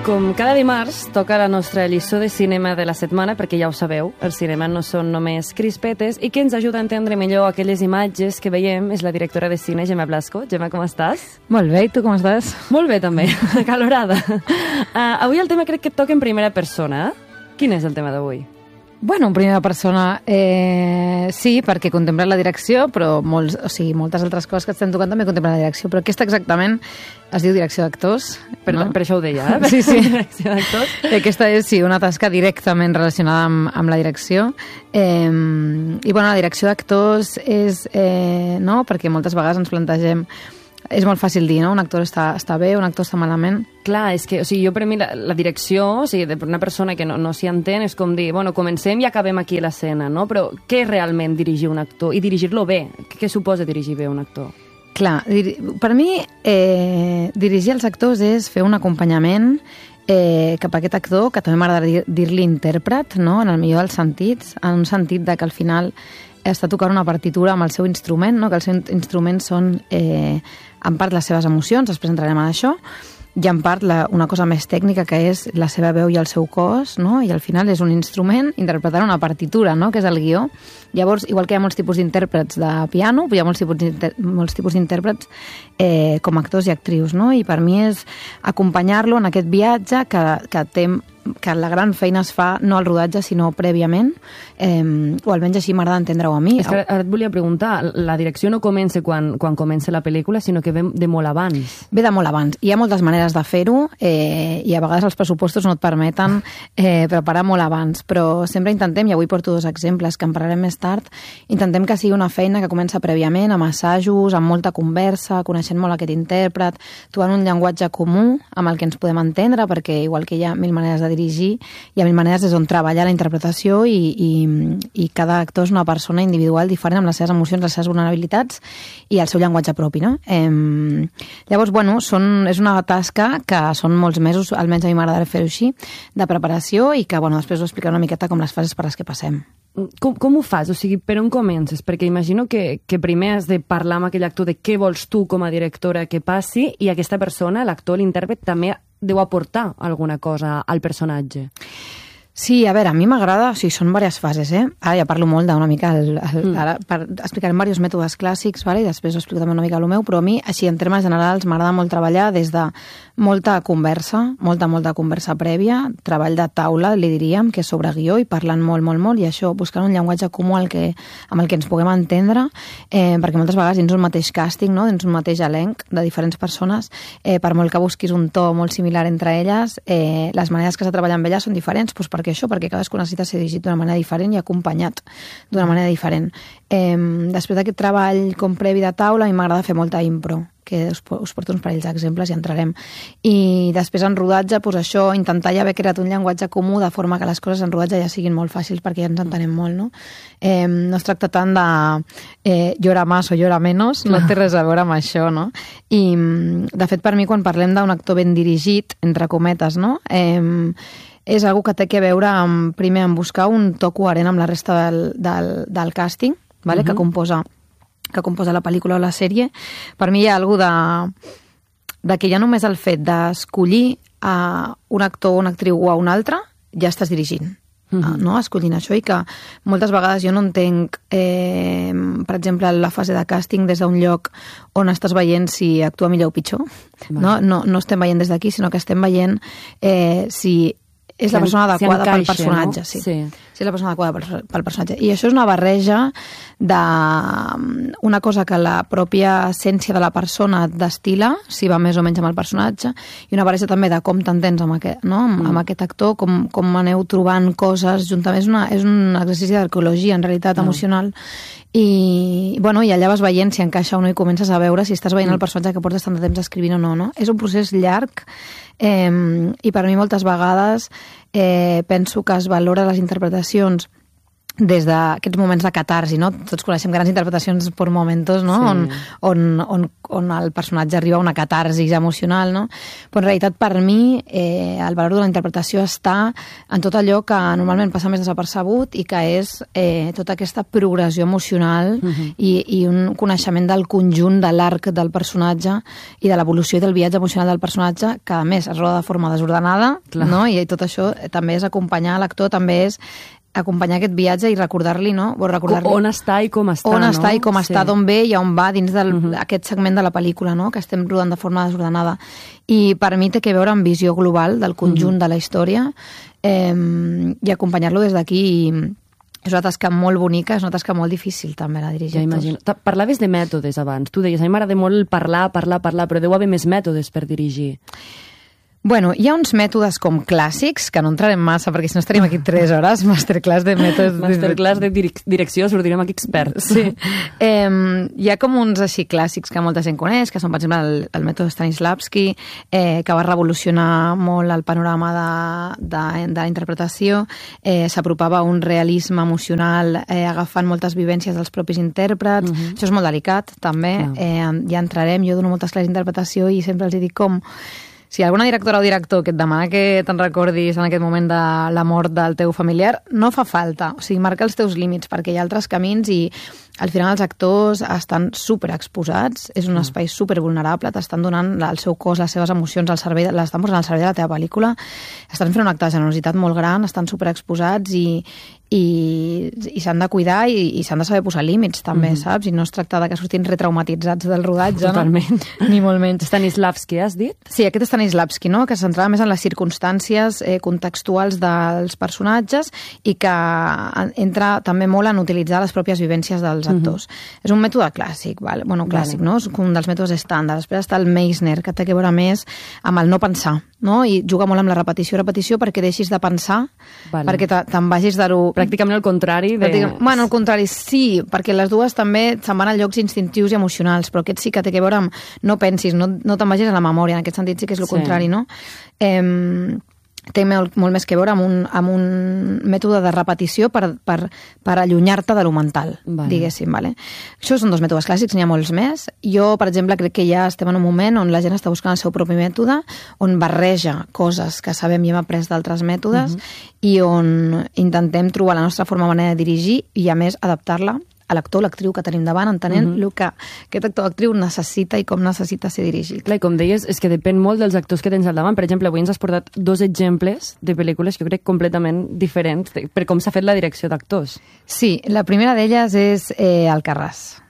Com cada dimarts, toca la nostra lliçó de cinema de la setmana, perquè ja ho sabeu, el cinema no són només crispetes, i qui ens ajuda a entendre millor aquelles imatges que veiem és la directora de cine, Gemma Blasco. Gemma, com estàs? Molt bé, i tu com estàs? Molt bé, també, acalorada. Avui el tema crec que et toca en primera persona. Quin és el tema d'avui? Bueno, en primera persona sí, perquè contempla la direcció, però moltes altres coses que estem tocant també contemplen la direcció, però aquesta exactament es diu direcció d'actors. Per això ho deia, eh? Sí. Direcció d'actors. Aquesta és, sí, una tasca directament relacionada amb la direcció. I, bueno, la direcció d'actors és, no?, perquè moltes vegades ens plantegem. És molt fàcil dir, no? Un actor està bé, un actor està malament. Clar, és que, o sigui, jo per mi la direcció, o sigui, per una persona que no s'hi entén, és com dir, bueno, comencem i acabem aquí l'escena, no? Però què és realment dirigir un actor? I dirigir-lo bé? Què suposa dirigir bé un actor? Clar, per mi dirigir els actors és fer un acompanyament cap a aquest actor, que també m'agrada dir-li intèrpret, no? En el millor dels sentits, en un sentit de que al final està tocant una partitura amb el seu instrument, no? Que el seu instrument són en part les seves emocions, després entrarem en això, i en part una cosa més tècnica, que és la seva veu i el seu cos, no? I al final és un instrument interpretant una partitura, no? Que és el guió. Llavors, igual que hi ha molts tipus d'intèrprets de piano, hi ha molts tipus d'intèrprets com actors i actrius, no? I per mi és acompanyar-lo en aquest viatge que la gran feina es fa no al rodatge, sinó prèviament, o almenys així m'agrada entendre-ho a mi. És que ara et volia preguntar, la direcció no comença quan comença la pel·lícula, sinó que ve de molt abans. Ve de molt abans. Hi ha moltes maneres de fer-ho, i a vegades els pressupostos no et permeten preparar molt abans, però sempre intentem, i avui porto 2 exemples que en parlarem més tard, intentem que sigui una feina que comença prèviament, amb assajos, amb molta conversa, coneixent molt aquest intèrpret, trobant un llenguatge comú amb el que ens podem entendre, perquè igual que hi ha 1000 maneres de dirigir, hi ha 1000 maneres des d'on treballar la interpretació, i cada actor és una persona individual diferent amb les seves emocions, les seves vulnerabilitats i el seu llenguatge propi, no? Llavors, bueno, és una tasca que són molts mesos, almenys a mi m'agrada fer-ho així, de preparació, i que, bueno, després us explicaré una miqueta com les fases per les que passem. Com ho fas? O sigui, per on comences? Perquè imagino que primer has de parlar amb aquell actor de què vols tu com a directora que passi, i aquesta persona, l'actor, l'intèrpret, també deu aportar alguna cosa al personatge. Sí, a veure, a mi m'agrada, o sigui, són diverses fases, Ara ja parlo molt d'una mica, ara explicarem diversos mètodes clàssics, i després ho explico també una mica el meu, però a mi, així, en termes generals, m'agrada molt treballar des de molta conversa, molta conversa prèvia, treball de taula, li diríem, que és sobre guió, i parlant molt, i això, buscant un llenguatge comú amb el que ens puguem entendre, perquè moltes vegades dins un mateix càsting, no? Dins un mateix elenc de diferents persones, per molt que busquis un to molt similar entre elles, les maneres que s'ha de treballar amb elles són diferents, doncs perquè cadascú necessita ser dirigit d'una manera diferent i acompanyat d'una manera diferent. Després d'aquest treball com previ de taula, a mi m'agrada fer molta impro, que us porto uns parells d'exemples i entrarem. I després en rodatge, doncs això, intentar ja haver creat un llenguatge comú de forma que les coses en rodatge ja siguin molt fàcils, perquè ja ens entenem molt, no? No es tracta tant de llora más o llora menos, no té res a veure amb això, no? I, de fet, per mi, quan parlem d'un actor ben dirigit, entre cometes, no?, és algo que té a veure primer amb buscar un to coherent amb la resta del càsting, vale? que composa la pel·lícula o la sèrie. Per mi hi ha alguna de que ja només el fet d'escollir un actor o una actriu o a un altre, ja estàs dirigint. No? Escollint això, i que moltes vegades jo no entenc, per exemple, la fase de càsting des d'un lloc on estàs veient si actua millor o pitjor. No estem veient des d'aquí, sinó que estem veient si és la persona adequada pel personatge. No? Sí, és la persona adequada pel personatge. I això és una barreja d'una cosa que la pròpia essència de la persona et destila, si va més o menys amb el personatge, i una barreja també de com t'entens amb aquest actor, com aneu trobant coses juntament. És un exercici d'arqueologia, en realitat, emocional. I allà vas veient si encaixa o no, i comences a veure si estàs veient el personatge que portes tant de temps escrivint o no. És un procés llarg, i per mi moltes vegades penso que es valora les interpretacions des d'aquests moments de catarsi, no? Tots coneixem grans interpretacions por momentos, no? Sí. On el personatge arriba a una catarsis emocional, no? Però en realitat, per mi, el valor de la interpretació està en tot allò que normalment passa més desapercebut i que és tota aquesta progressió emocional i un coneixement del conjunt de l'arc del personatge i de l'evolució i del viatge emocional del personatge, que a més es roda de forma desordenada, no? I tot això també és acompanyar l'actor, també és acompanyar aquest viatge i recordar-li, no? On està i com està, on està i com està, d'on ve i on va dins d'aquest segment de la pel·lícula, no? Que estem rodant de forma desordenada. I per mi té que veure amb visió global del conjunt de la història i acompanyar-lo des d'aquí és una tasca molt bonica, és una tasca molt difícil també la dirigir. Ja imagino. Parlaves de mètodes abans. Tu deies, a mi m'agrada molt parlar, però deu haver més mètodes per dirigir. Bueno, hi ha uns mètodes com clàssics, que no entrarem massa, perquè si no estaríem aquí 3 hores, masterclass de mètodes... Masterclass de direcció, sortirem aquí experts. Sí. Hi ha com uns així clàssics que molta gent coneix, que són, per exemple, el mètode Stanislavski, que va revolucionar molt el panorama de la interpretació, s'apropava a un realisme emocional agafant moltes vivències dels propis intèrprets. Això és molt delicat, també. Ja entrarem, jo dono moltes classes d'interpretació i sempre els dic com... Si alguna directora o director que et demana que te'n recordis en aquest moment de la mort del teu familiar, no fa falta. O sigui, marca els teus límits, perquè hi ha altres camins i al final els actors estan superexposats, és un espai supervulnerable, t'estan donant el seu cos, les seves emocions, l'estan posant al servei de la teva pel·lícula, estan fent un acte de generositat molt gran, estan superexposats i s'han de cuidar i s'han de saber posar límits també, saps? I no es tracta de que surtin retraumatitzats del rodatge, totalment. No? Ni molt menys. Stanislavski, has dit? Sí, aquest Stanislavski, no? Que se centrava més en les circumstàncies contextuals dels personatges i que entra també molt en utilitzar les pròpies vivències dels actors. És un mètode clàssic, val? Bueno, clàssic, no? És un dels mètodes estàndards. Després està el Meisner, que té que veure més amb el no pensar, no? I juga molt amb la repetició perquè deixis de pensar, perquè te'n vagis de-ho... Pràcticament el contrari de... Bueno, al contrari, sí, perquè les dues també se'n van a llocs instintius i emocionals, però aquest sí que té que veure amb no pensis, no te'n vagis a la memòria, en aquest sentit sí que és el contrari, no? Té molt més que veure amb un mètode de repetició per allunyar-te de lo mental, diguéssim. Vale? Això són 2 mètodes clàssics, n'hi ha molts més. Jo, per exemple, crec que ja estem en un moment on la gent està buscant el seu propi mètode, on barreja coses que sabem i hem après d'altres mètodes i on intentem trobar la nostra manera de dirigir i, a més, adaptar-la a l'actor o l'actriu que tenim davant, entenent el que aquest actor o actriu necessita i com necessita ser dirigit. Clar, i com deies, és que depèn molt dels actors que tens al davant. Per exemple, avui ens has portat 2 exemples de pel·lícules que jo crec completament diferents per com s'ha fet la direcció d'actors. Sí, la primera d'elles és Alcarràs.